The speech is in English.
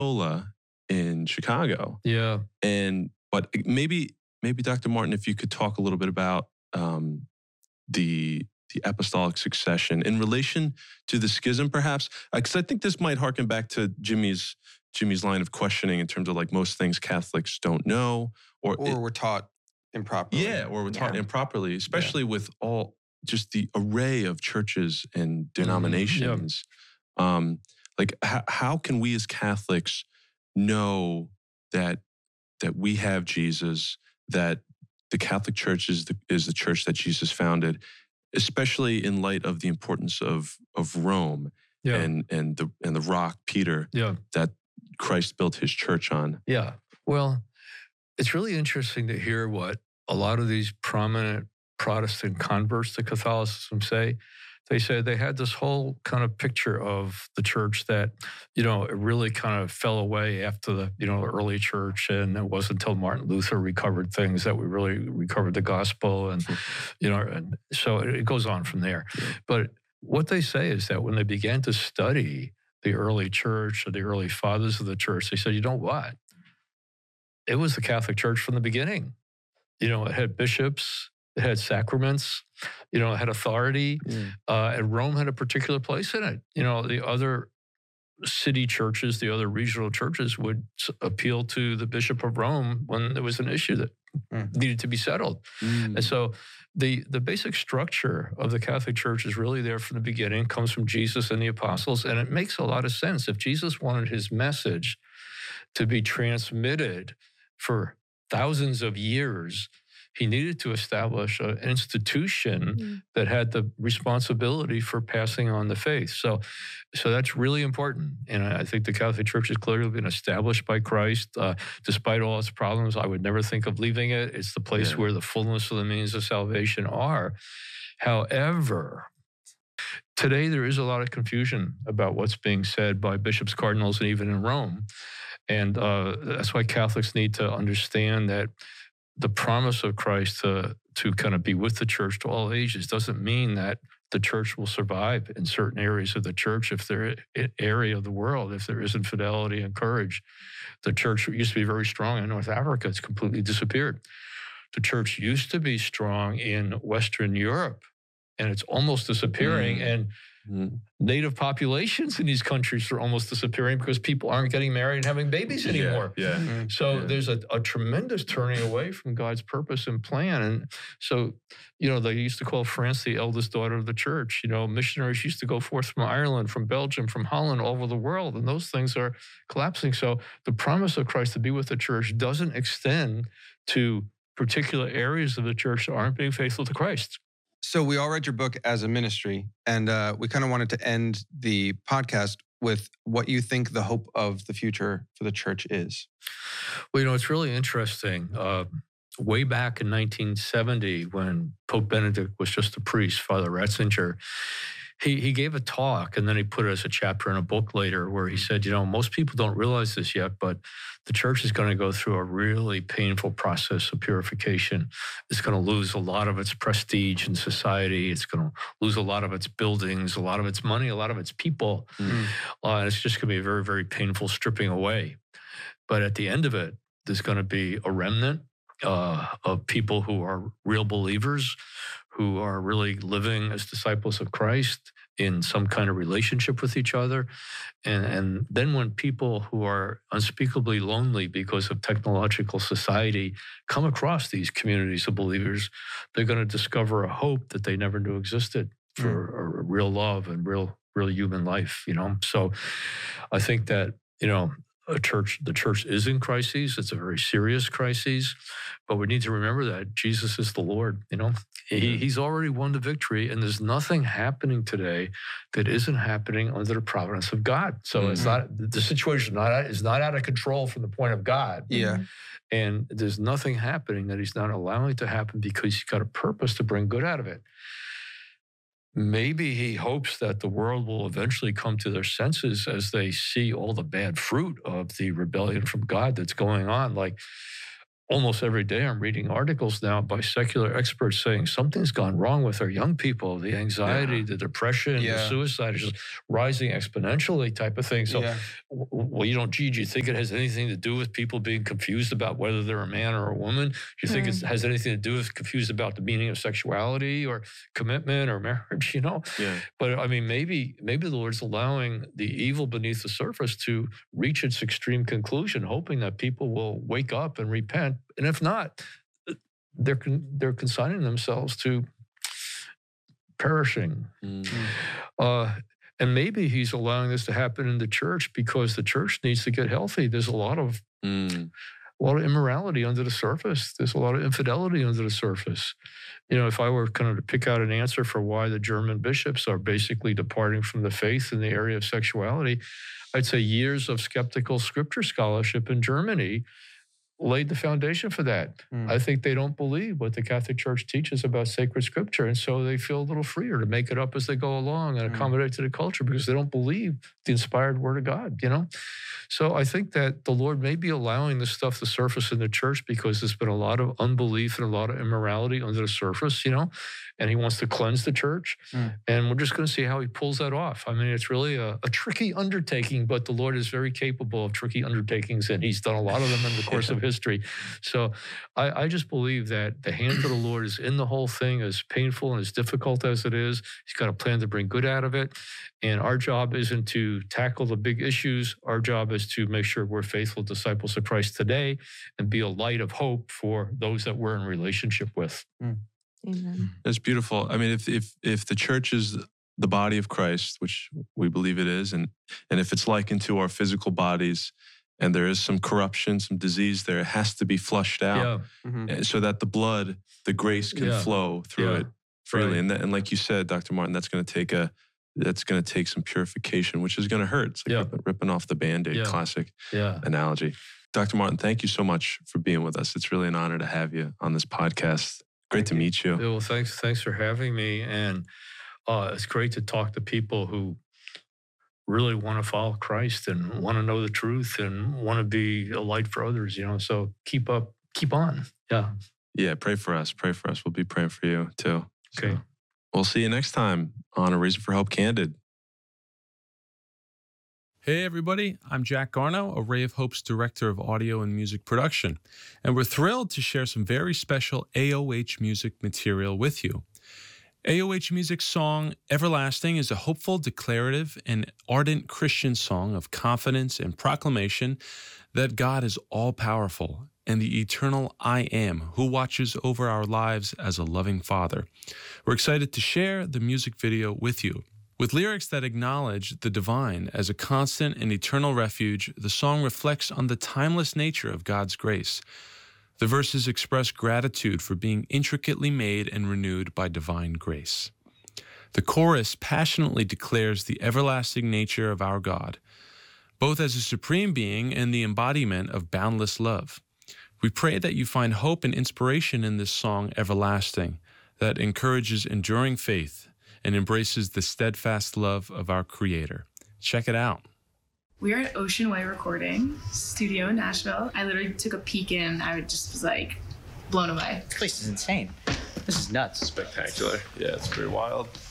Loyola in Chicago. Yeah. But maybe Dr. Martin, if you could talk a little bit about the apostolic succession in relation to the schism, perhaps, because I think this might harken back to Jimmy's line of questioning in terms of like most things Catholics don't know, or we're taught improperly. Yeah, or we're taught improperly, especially with all just the array of churches and denominations. Like, how can we as Catholics know that we have Jesus, that the Catholic Church is the church that Jesus founded, especially in light of the importance of Rome and the rock Peter that Christ built his church on? Yeah. Well, it's really interesting to hear what a lot of these prominent Protestant converts to Catholicism say. They said they had this whole kind of picture of the church that, it really kind of fell away after the, the early church. And it wasn't until Martin Luther recovered things that we really recovered the gospel. And, and so it goes on from there. But what they say is that when they began to study the early church or the early fathers of the church, they said, you know what? It was the Catholic Church from the beginning. It had bishops, it had sacraments, it had authority, and Rome had a particular place in it. The other city churches, the other regional churches would appeal to the Bishop of Rome when there was an issue that needed to be settled. And so the basic structure of the Catholic Church is really there from the beginning, comes from Jesus and the apostles, and it makes a lot of sense. If Jesus wanted his message to be transmitted for thousands of years, he needed to establish an institution that had the responsibility for passing on the faith. So that's really important. And I think the Catholic Church has clearly been established by Christ. Despite all its problems, I would never think of leaving it. It's the place where the fullness of the means of salvation are. However, today there is a lot of confusion about what's being said by bishops, cardinals, and even in Rome. And that's why Catholics need to understand that the promise of Christ to kind of be with the church to all ages doesn't mean that the church will survive in certain areas of the church if there area of the world, if there is infidelity and courage. The church used to be very strong in North Africa. It's completely disappeared. The church used to be strong in Western Europe, and it's almost disappearing. And native populations in these countries are almost disappearing because people aren't getting married and having babies anymore. So there's a tremendous turning away from God's purpose and plan. And so, they used to call France the eldest daughter of the church. Missionaries used to go forth from Ireland, from Belgium, from Holland, all over the world, and those things are collapsing. So the promise of Christ to be with the church doesn't extend to particular areas of the church that aren't being faithful to Christ. So we all read your book as a ministry, and we kind of wanted to end the podcast with what you think the hope of the future for the church is. Well, it's really interesting. Way back in 1970, when Pope Benedict was just a priest, Father Ratzinger, he gave a talk, and then he put it as a chapter in a book later where he said, most people don't realize this yet, but the church is going to go through a really painful process of purification. It's going to lose a lot of its prestige in society. It's going to lose a lot of its buildings, a lot of its money, a lot of its people. And it's just going to be a very, very painful stripping away. But at the end of it, there's going to be a remnant of people who are real believers, who are really living as disciples of Christ in some kind of relationship with each other. And then when people who are unspeakably lonely because of technological society come across these communities of believers, they're going to discover a hope that they never knew existed for a real love and real human life, So I think that, the church is in crises. It's a very serious crisis, but we need to remember that Jesus is the Lord. He's already won the victory, and there's nothing happening today that isn't happening under the providence of God. So it's not, the situation is not out of control from the point of God. And there's nothing happening that he's not allowing to happen because he's got a purpose to bring good out of it. Maybe he hopes that the world will eventually come to their senses as they see all the bad fruit of the rebellion from God that's going on. Like almost every day I'm reading articles now by secular experts saying something's gone wrong with our young people. The anxiety, the depression, the suicide is just rising exponentially type of thing. So, well, do you think it has anything to do with people being confused about whether they're a man or a woman? Do you think it has anything to do with confused about the meaning of sexuality or commitment or marriage, Yeah. But I mean, maybe the Lord's allowing the evil beneath the surface to reach its extreme conclusion, hoping that people will wake up and repent. And if not, they're consigning themselves to perishing. And maybe he's allowing this to happen in the church because the church needs to get healthy. There's a lot of immorality under the surface. There's a lot of infidelity under the surface. If I were kind of to pick out an answer for why the German bishops are basically departing from the faith in the area of sexuality, I'd say years of skeptical scripture scholarship in Germany laid the foundation for that. I think they don't believe what the Catholic Church teaches about sacred scripture, and so they feel a little freer to make it up as they go along and accommodate to the culture because they don't believe the inspired word of God, So I think that the Lord may be allowing this stuff to surface in the church because there's been a lot of unbelief and a lot of immorality under the surface, and he wants to cleanse the church. And we're just going to see how he pulls that off. I mean, it's really a tricky undertaking, but the Lord is very capable of tricky undertakings, and he's done a lot of them in the course of history. So I just believe that the hand of the Lord is in the whole thing, as painful and as difficult as it is. He's got a plan to bring good out of it. And our job isn't to tackle the big issues. Our job is to make sure we're faithful disciples of Christ today and be a light of hope for those that we're in relationship with. Amen. That's beautiful. I mean, if the church is the body of Christ, which we believe it is, and if it's likened to our physical bodies, and there is some corruption, some disease there, it has to be flushed out so that the blood, the grace can flow through it freely. Right. And like you said, Dr. Martin, that's going to take some purification, which is going to hurt. It's like ripping off the Band-Aid, classic analogy. Dr. Martin, thank you so much for being with us. It's really an honor to have you on this podcast. Great to meet you. Well, thanks for having me. And it's great to talk to people who really want to follow Christ and want to know the truth and want to be a light for others, So keep on. Yeah. Yeah, pray for us. We'll be praying for you too. Okay. So we'll see you next time on A Reason for Hope Candid. Hey everybody, I'm Jack Garno, A Ray of Hope's Director of Audio and Music Production, and we're thrilled to share some very special AOH music material with you. AOH Music's song Everlasting is a hopeful, declarative, and ardent Christian song of confidence and proclamation that God is all-powerful and the eternal I Am, who watches over our lives as a loving Father. We're excited to share the music video with you. With lyrics that acknowledge the divine as a constant and eternal refuge, the song reflects on the timeless nature of God's grace. The verses express gratitude for being intricately made and renewed by divine grace. The chorus passionately declares the everlasting nature of our God, both as a supreme being and the embodiment of boundless love. We pray that you find hope and inspiration in this song, Everlasting, that encourages enduring faith and embraces the steadfast love of our Creator. Check it out. We are at Ocean Way Recording Studio in Nashville. I literally took a peek in. I just was blown away. This place is insane. This is nuts. Spectacular. Yeah, it's pretty wild.